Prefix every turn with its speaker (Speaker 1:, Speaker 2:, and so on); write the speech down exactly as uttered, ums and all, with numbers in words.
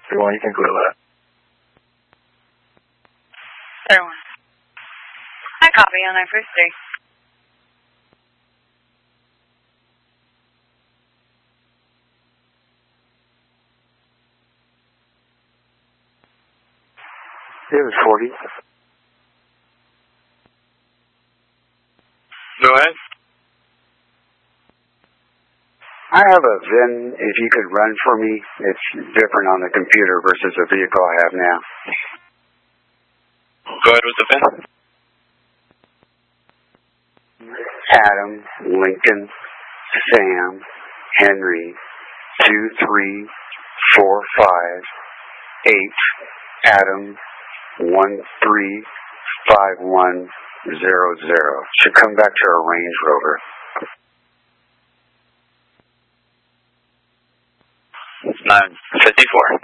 Speaker 1: If you want, you can Google that.
Speaker 2: Third one. I copy on nine first three.
Speaker 3: It was forty.
Speaker 1: Go ahead.
Speaker 3: I have a V I N, if you could run for me. It's different on the computer versus the vehicle I have now.
Speaker 1: Go ahead with the V I N.
Speaker 3: Adam, Lincoln, Sam, Henry, two, three, four, five, eight, Adam, one, three, five, one, zero, zero. Should come back to a Range Rover.
Speaker 1: nine fifty-four.